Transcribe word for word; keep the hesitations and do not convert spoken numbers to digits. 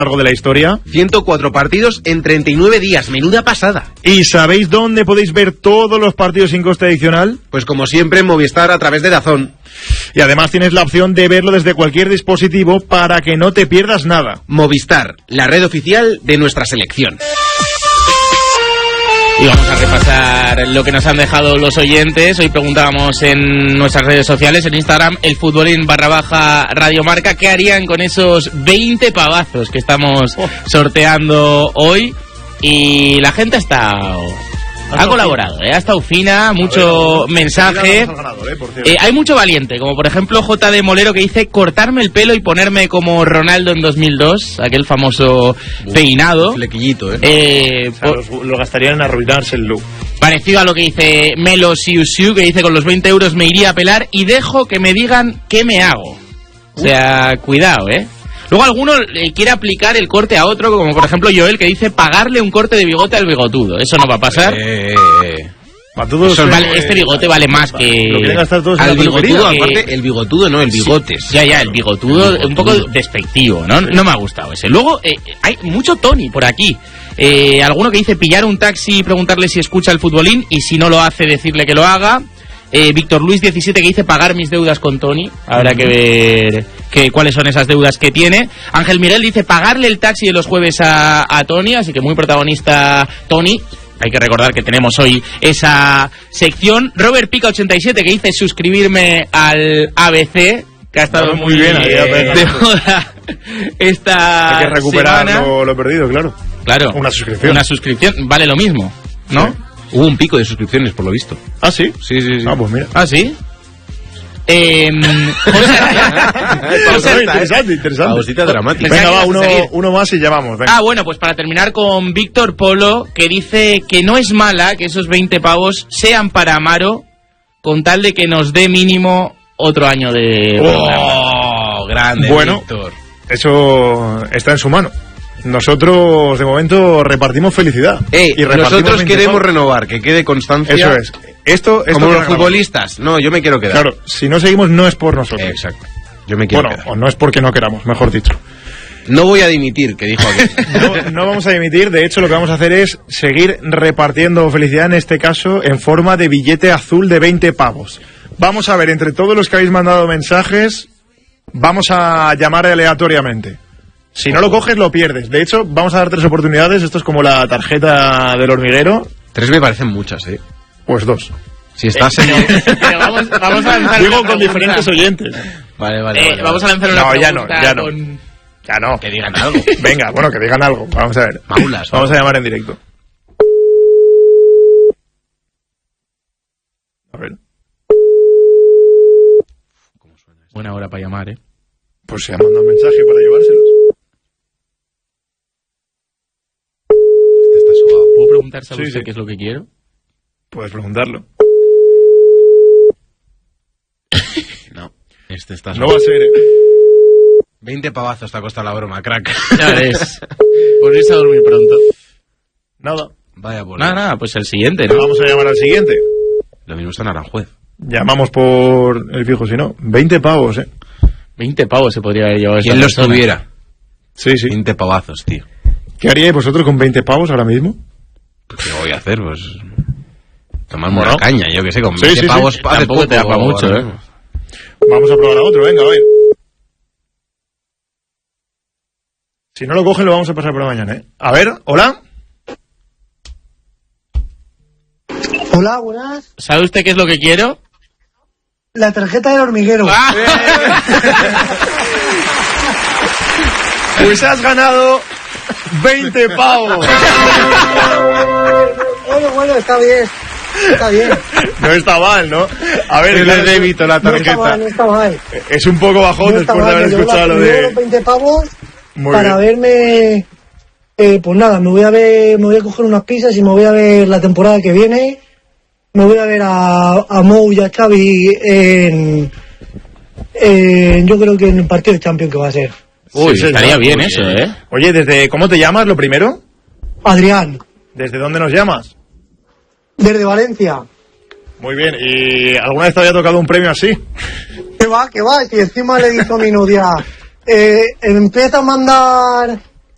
largo de la historia. ciento cuatro partidos en treinta y nueve días, menuda pasada. ¿Y sabéis dónde podéis ver todos los partidos sin coste adicional? Pues como siempre en Movistar a través de DAZN. Y además tienes la opción de verlo desde cualquier dispositivo para que no te pierdas nada. Movistar, la red oficial de nuestra selección. Y vamos a repasar lo que nos han dejado los oyentes. Hoy preguntábamos en nuestras redes sociales, en Instagram, el futbolín barra baja Radiomarca, ¿qué harían con esos veinte pavazos que estamos sorteando hoy? Y la gente está... ha colaborado, ¿eh? Ha estado fina, mucho ver, mensaje. Ganador, ¿eh? eh, hay mucho valiente, como por ejemplo J D Molero, que dice cortarme el pelo y ponerme como Ronaldo en dos mil dos, aquel famoso Uf, peinado. Flequillito, ¿eh? eh o sea, por... lo gastarían en arruinarse el look. Parecido a lo que dice Melo Siu Siu, que dice con los veinte euros me iría a pelar y dejo que me digan qué me hago. O sea, cuidado, ¿eh? Luego alguno eh, quiere aplicar el corte a otro, como por ejemplo Joel, que dice pagarle un corte de bigote al bigotudo. Eso no va a pasar. Eh, Eso vale, este bigote vale más que... Lo quieren gastar todos al en la bigotudo, que... aparte, el bigotudo no, el bigotes. Sí, ya, ya, el bigotudo, el bigotudo, un poco despectivo, ¿no? No me ha gustado ese. Luego, eh, hay mucho Tony por aquí. Eh, alguno que dice pillar un taxi y preguntarle si escucha el futbolín, y si no lo hace, decirle que lo haga. Eh, Víctor Luis diecisiete que dice pagar mis deudas con Tony. Habrá que ver que, cuáles son esas deudas que tiene. Ángel Miguel dice pagarle el taxi de los jueves a, a Tony, así que muy protagonista Tony. Hay que recordar que tenemos hoy esa sección. Robert Pica ochenta y siete que dice suscribirme al A B C, que ha estado muy, muy bien ahí, eh, de moda esta hay que recuperar semana. Lo, lo perdido, claro. Claro. Una suscripción. Una suscripción vale lo mismo, ¿no? Sí. Hubo un pico de suscripciones, por lo visto. ¿Ah, sí? Sí, sí, sí. Ah, pues mira. ¿Ah, sí? Eh, José, interesante, interesante. Pausita dramática. Venga, va, uno, uno más y ya vamos. Venga. Ah, bueno, pues para terminar con Víctor Polo, que dice que no es mala que esos veinte pavos sean para Amaro, con tal de que nos dé mínimo otro año de... ¡Oh! Grande, bueno, Víctor. Eso está en su mano. Nosotros, de momento, repartimos felicidad. Eh, y repartimos nosotros queremos pavos. renovar, que quede constancia. Eso es. Esto, esto como los futbolistas. No, yo me quiero quedar. Claro, si no seguimos no es por nosotros. Exacto. Yo me quiero bueno, quedar. o no es porque no queramos, mejor dicho. No voy a dimitir, que dijo aquel. no, no vamos a dimitir, de hecho lo que vamos a hacer es seguir repartiendo felicidad, en este caso en forma de billete azul de veinte pavos. Vamos a ver, entre todos los que habéis mandado mensajes, vamos a llamar aleatoriamente. Si no lo coges, lo pierdes. De hecho, vamos a dar tres oportunidades. Esto es como la tarjeta del hormiguero. Tres me parecen muchas, ¿eh? Pues dos. Si estás eh, en... pero, pero vamos, vamos a lanzar Digo una con pregunta. diferentes oyentes. Vale, vale, Eh, vale, vamos vale. a lanzar una No, ya pregunta no, ya no. con... Ya no. Que digan algo. Venga, bueno, que digan algo. Vamos a ver. Maulas. Vamos a llamar en directo. A ver. Buena hora para llamar, ¿eh? Pues se ha mandado un mensaje para llevárselos. Este está suave. ¿Puedo preguntar, sabe Sí, usted sí. qué es lo que quiero? Puedes preguntarlo. No, este está No suave. va a ser, ¿eh? veinte pavazos te ha costado la broma, crack. Ya ves. Por irse a dormir pronto. Nada. Vaya por Nada, nada, pues el siguiente, ¿no? Vamos a llamar al siguiente. Lo mismo está en Aranjuez. Llamamos por el fijo, si no. veinte pavos, ¿eh? veinte pavos se podría haber llevado esta ¿Quién los persona. tuviera? Sí, sí. veinte pavazos, tío. ¿Qué haríais vosotros con veinte pavos ahora mismo? Pues, ¿qué voy a hacer? Pues... Tomarme Bueno. una caña, yo que sé, con Sí, veinte sí, sí. pavos hace Tampoco te da poco, pa' mucho, ahora ¿eh? mismo. Vamos a probar a otro, venga, a ver. Si no lo cogen, lo vamos a pasar por la mañana, ¿eh? A ver, hola. Hola, buenas. ¿Sabe usted qué es lo que quiero? La tarjeta del hormiguero. ¡Ah! Pues has ganado veinte pavos. Bueno, bueno, está bien. Está bien. No está mal, ¿no? A ver, Es claro, de débito la No está tarjeta. mal, no está mal. Es un poco bajón No está después de mal, haber me llevo escuchado la- lo me llevo de... los veinte pavos Muy para bien. verme... Eh, pues nada, me voy a ver, me voy a coger unas pizzas y me voy a ver la temporada que viene. Me voy a ver a, a Mou y a Xavi en, en... Yo creo que en el partido de Champions que va a ser. Uy, Sí, estaría señor. bien Muy eso, bien. ¿eh? Oye, ¿desde cómo te llamas, lo primero? Adrián, ¿Desde dónde nos llamas? desde Valencia. Muy bien, ¿y alguna vez te había tocado un premio así? Que va, que va, y encima le he dicho a mi novia, eh, empieza a mandar